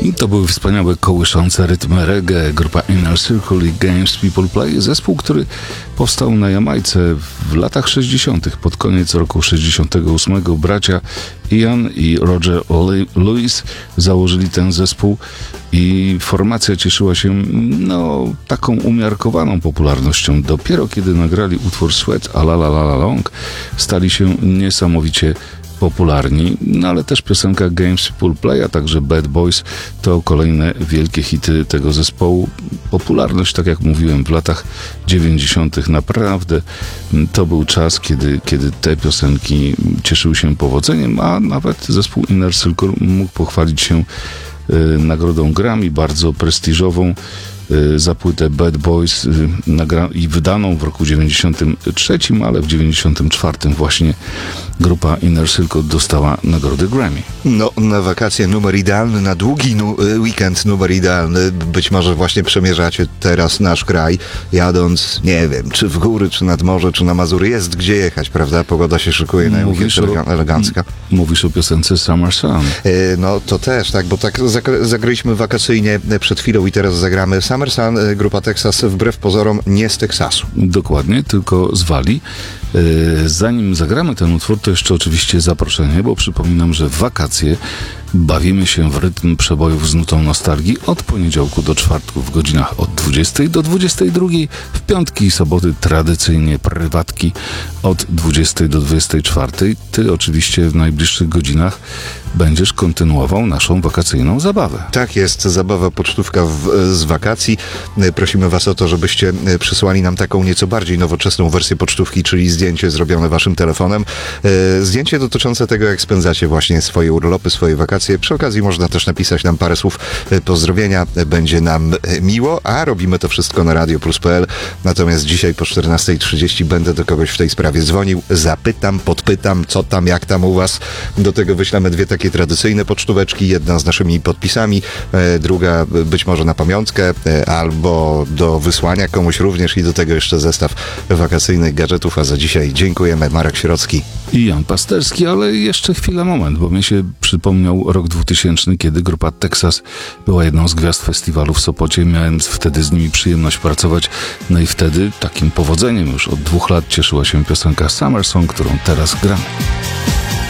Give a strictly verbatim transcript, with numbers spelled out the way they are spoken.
To były wspaniałe, kołyszące rytmy reggae, grupa Inner Circle i Games People Play, zespół, który powstał na Jamajce w latach sześćdziesiątych. Pod koniec roku sześćdziesiątego ósmego bracia Ian i Roger Lewis założyli ten zespół i formacja cieszyła się no taką umiarkowaną popularnością. Dopiero kiedy nagrali utwór Sweat a la la la la long, stali się niesamowicie popularni, no ale też piosenka Games People Play, a także Bad Boys to kolejne wielkie hity tego zespołu. Popularność, tak jak mówiłem, w latach dziewięćdziesiątych naprawdę to był czas, kiedy, kiedy te piosenki cieszyły się powodzeniem, a nawet zespół Inner Circle mógł pochwalić się y, nagrodą Grammy, bardzo prestiżową, za płytę Bad Boys nagra- i wydaną w roku dziewięćdziesiątym trzecim, ale w dziewięćdziesiątym czwartym właśnie grupa Inner Circle dostała nagrodę Grammy. No, na wakacje numer idealny, na długi nu- weekend numer idealny. Być może właśnie przemierzacie teraz nasz kraj, jadąc, nie wiem, czy w góry, czy nad morze, czy na Mazury. Jest gdzie jechać, prawda? Pogoda się szykuje na weekend elega- elegancka. Mówisz o piosence Summer Sun. E, no, to też, tak, bo tak zagr- zagraliśmy wakacyjnie przed chwilą i teraz zagramy Summer Sun, grupa Texas, wbrew pozorom nie z Teksasu. Dokładnie, tylko z Walii. Zanim zagramy ten utwór, to jeszcze oczywiście zaproszenie, bo przypominam, że w wakacje bawimy się w rytm przebojów z nutą nostalgii od poniedziałku do czwartku w godzinach od dwudziestej do dwudziestej drugiej, w piątki i soboty tradycyjnie prywatki od dwudziestej do dwudziestej czwartej. Ty oczywiście w najbliższych godzinach będziesz kontynuował naszą wakacyjną zabawę. Tak jest, zabawa pocztówka w, z wakacji. Prosimy was o to, żebyście przysłali nam taką nieco bardziej nowoczesną wersję pocztówki, czyli zdjęcie zrobione waszym telefonem. Zdjęcie dotyczące tego, jak spędzacie właśnie swoje urlopy, swoje wakacje. Przy okazji można też napisać nam parę słów pozdrowienia. Będzie nam miło, a robimy to wszystko na radio plus kropka p l. Natomiast dzisiaj po czternastej trzydzieści będę do kogoś w tej sprawie dzwonił. Zapytam, podpytam, co tam, jak tam u was. Do tego wyślemy dwie takie tradycyjne pocztóweczki. Jedna z naszymi podpisami, e, druga być może na pamiątkę, e, albo do wysłania komuś również i do tego jeszcze zestaw wakacyjnych gadżetów. A za dzisiaj dziękujemy. Marek Sierocki i Jan Pasterski, ale jeszcze chwila, moment, bo mi się przypomniał rok dwutysięczny, kiedy grupa Texas była jedną z gwiazd festiwalu w Sopocie. Miałem wtedy z nimi przyjemność pracować. No i wtedy takim powodzeniem już od dwóch lat cieszyła się piosenka Summer Song, którą teraz gramy.